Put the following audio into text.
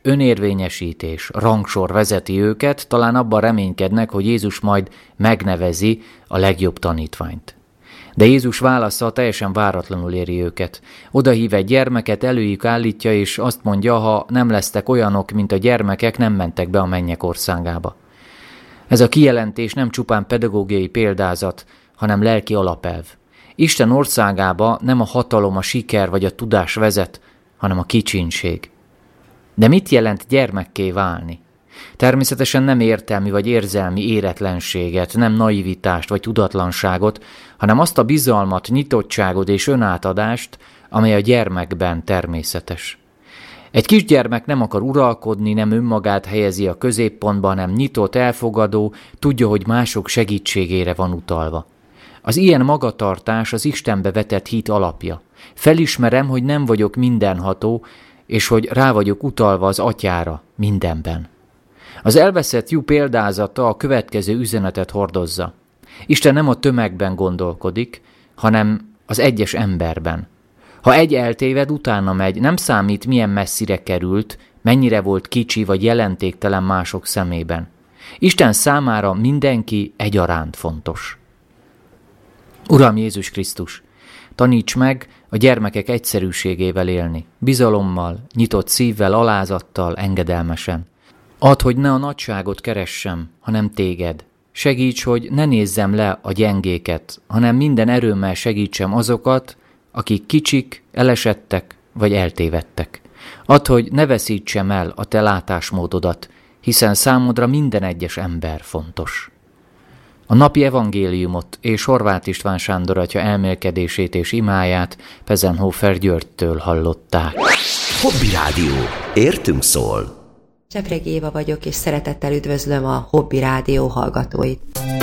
önérvényesítés, rangsor vezeti őket, talán abban reménykednek, hogy Jézus majd megnevezi a legjobb tanítványt. De Jézus válasza teljesen váratlanul éri őket. Odahív egy gyermeket, előjük állítja, és azt mondja, ha nem lesztek olyanok, mint a gyermekek, nem mentek be a mennyek országába. Ez a kijelentés nem csupán pedagógiai példázat, hanem lelki alapelv. Isten országába nem a hatalom, a siker vagy a tudás vezet, hanem a kicsinség. De mit jelent gyermekké válni? Természetesen nem értelmi vagy érzelmi éretlenséget, nem naivitást vagy tudatlanságot, hanem azt a bizalmat, nyitottságot és önátadást, amely a gyermekben természetes. Egy kisgyermek nem akar uralkodni, nem önmagát helyezi a középpontba, hanem nyitott, elfogadó, tudja, hogy mások segítségére van utalva. Az ilyen magatartás az Istenbe vetett hit alapja. Felismerem, hogy nem vagyok mindenható, és hogy rá vagyok utalva az Atyára mindenben. Az elveszett lyuk példázata a következő üzenetet hordozza. Isten nem a tömegben gondolkodik, hanem az egyes emberben. Ha egy eltéved, utána megy, nem számít, milyen messzire került, mennyire volt kicsi vagy jelentéktelen mások szemében. Isten számára mindenki egyaránt fontos. Uram Jézus Krisztus, taníts meg a gyermekek egyszerűségével élni, bizalommal, nyitott szívvel, alázattal, engedelmesen. Add, hogy ne a nagyságot keressem, hanem téged. Segíts, hogy ne nézzem le a gyengéket, hanem minden erőmmel segítsem azokat, akik kicsik, elesettek vagy eltévedtek. Add, hogy ne veszítsem el a te látásmódodat, hiszen számodra minden egyes ember fontos. A napi evangéliumot és Horváth István Sándor atya elmélkedését és imáját Pezenhofer Györgytől hallották. Hobby Rádió. Értünk szól. Csepregi Éva vagyok, és szeretettel üdvözlöm a Hobby Rádió hallgatóit.